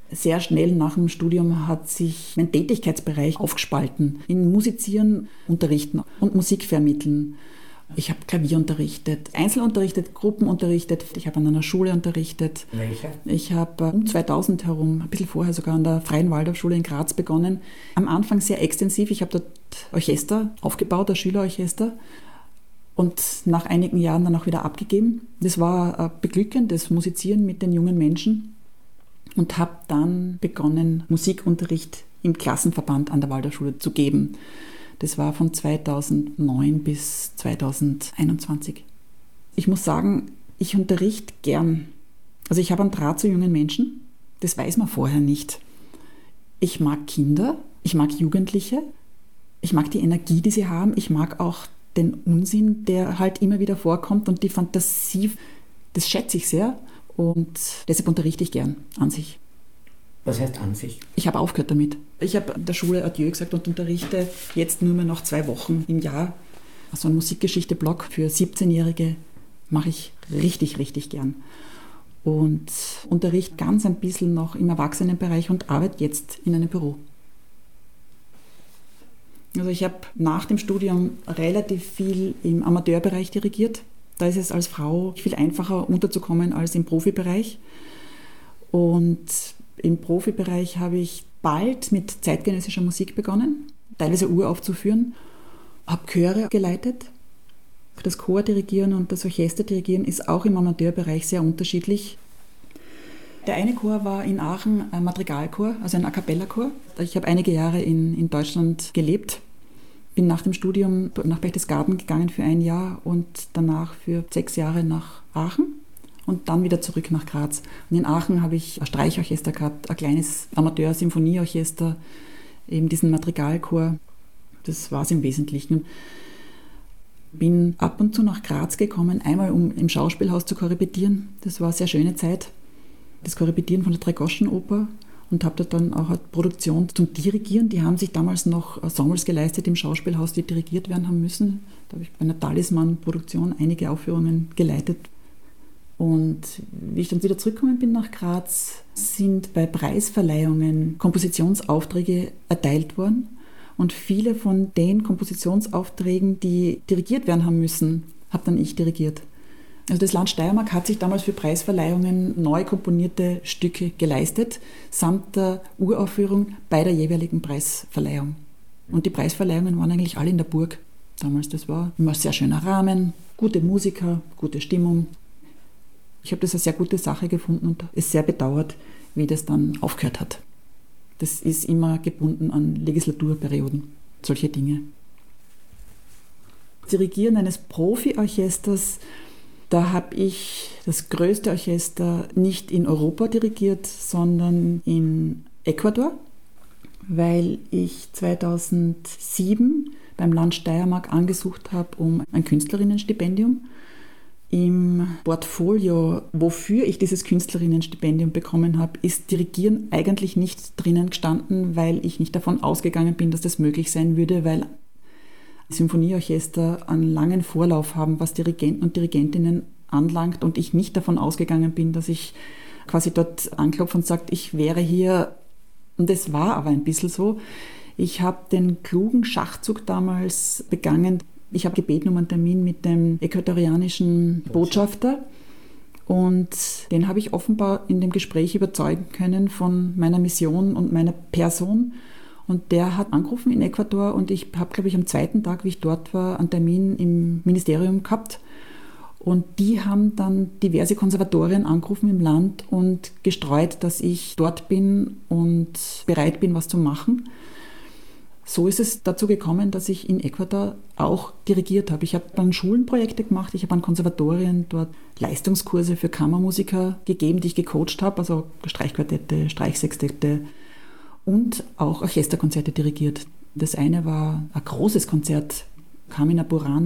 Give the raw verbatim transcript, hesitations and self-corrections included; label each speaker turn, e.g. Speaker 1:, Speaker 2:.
Speaker 1: Sehr schnell nach dem Studium hat sich mein Tätigkeitsbereich aufgespalten in Musizieren, Unterrichten und Musik vermitteln. Ich habe Klavier unterrichtet, Einzel unterrichtet, Gruppen unterrichtet. Ich habe an einer Schule unterrichtet.
Speaker 2: Welche?
Speaker 1: Ich habe um zweitausend herum, ein bisschen vorher sogar an der Freien Waldorfschule in Graz begonnen. Am Anfang sehr extensiv. Ich habe dort Orchester aufgebaut, das Schülerorchester. Und nach einigen Jahren dann auch wieder abgegeben. Das war beglückend, das Musizieren mit den jungen Menschen. Und habe dann begonnen, Musikunterricht im Klassenverband an der Waldorfschule zu geben. Das war von zweitausendneun bis zweitausendeinundzwanzig. Ich muss sagen, ich unterrichte gern. Also ich habe einen Draht zu jungen Menschen. Das weiß man vorher nicht. Ich mag Kinder, ich mag Jugendliche, ich mag die Energie, die sie haben. Ich mag auch den Unsinn, der halt immer wieder vorkommt und die Fantasie, das schätze ich sehr. Und deshalb unterrichte ich gern an sich.
Speaker 2: Was heißt an sich?
Speaker 1: Ich habe aufgehört damit. Ich habe der Schule Adieu gesagt und unterrichte jetzt nur mehr noch zwei Wochen im Jahr. Also einen Musikgeschichte-Blog für siebzehnjährige mache ich richtig, richtig gern. Und unterrichte ganz ein bisschen noch im Erwachsenenbereich und arbeite jetzt in einem Büro. Also ich habe nach dem Studium relativ viel im Amateurbereich dirigiert. Da ist es als Frau viel einfacher unterzukommen als im Profibereich. Und im Profibereich habe ich bald mit zeitgenössischer Musik begonnen, teilweise uraufzuführen, habe Chöre geleitet. Das Chordirigieren und das Orchesterdirigieren ist auch im Amateurbereich sehr unterschiedlich. Der eine Chor war in Aachen ein Madrigalchor, also ein A-Cappella-Chor. Ich habe einige Jahre in, in Deutschland gelebt. Bin nach dem Studium nach Berchtesgaden gegangen für ein Jahr und danach für sechs Jahre nach Aachen und dann wieder zurück nach Graz. Und in Aachen habe ich ein Streichorchester gehabt, ein kleines Amateur-Symphonieorchester, eben diesen Madrigalchor. Das war es im Wesentlichen. Bin ab und zu nach Graz gekommen, einmal um im Schauspielhaus zu korrepetieren. Das war eine sehr schöne Zeit. Das Korrepetieren von der Dreigoschenoper. Und habe dort dann auch eine Produktion zum Dirigieren. Die haben sich damals noch Ensembles geleistet im Schauspielhaus, die dirigiert werden haben müssen. Da habe ich bei einer Talisman-Produktion einige Aufführungen geleitet. Und wie ich dann wieder zurückgekommen bin nach Graz, sind bei Preisverleihungen Kompositionsaufträge erteilt worden. Und viele von den Kompositionsaufträgen, die dirigiert werden haben müssen, habe dann ich dirigiert. Also das Land Steiermark hat sich damals für Preisverleihungen neu komponierte Stücke geleistet, samt der Uraufführung bei der jeweiligen Preisverleihung. Und die Preisverleihungen waren eigentlich alle in der Burg damals. Das war immer ein sehr schöner Rahmen, gute Musiker, gute Stimmung. Ich habe das eine sehr gute Sache gefunden und es sehr bedauert, wie das dann aufgehört hat. Das ist immer gebunden an Legislaturperioden, solche Dinge. Dirigieren eines Profiorchesters, da habe ich das größte Orchester nicht in Europa dirigiert, sondern in Ecuador, weil ich zweitausendsieben beim Land Steiermark angesucht habe um ein Künstlerinnenstipendium. Im Portfolio, wofür ich dieses Künstlerinnenstipendium bekommen habe, ist Dirigieren eigentlich nicht drinnen gestanden, weil ich nicht davon ausgegangen bin, dass das möglich sein würde, weil Symphonieorchester einen langen Vorlauf haben, was Dirigenten und Dirigentinnen anlangt und ich nicht davon ausgegangen bin, dass ich quasi dort anklopfe und sage, ich wäre hier, und es war aber ein bisschen so. Ich habe den klugen Schachzug damals begangen. Ich habe gebeten um einen Termin mit dem ecuadorianischen Botschafter und den habe ich offenbar in dem Gespräch überzeugen können von meiner Mission und meiner Person. Und der hat angerufen in Ecuador und ich habe, glaube ich, am zweiten Tag, wie ich dort war, einen Termin im Ministerium gehabt. Und die haben dann diverse Konservatorien angerufen im Land und gestreut, dass ich dort bin und bereit bin, was zu machen. So ist es dazu gekommen, dass ich in Ecuador auch dirigiert habe. Ich habe dann Schulenprojekte gemacht, ich habe an Konservatorien dort Leistungskurse für Kammermusiker gegeben, die ich gecoacht habe, also Streichquartette, Streichsextette, und auch Orchesterkonzerte dirigiert. Das eine war ein großes Konzert, Carmina Burana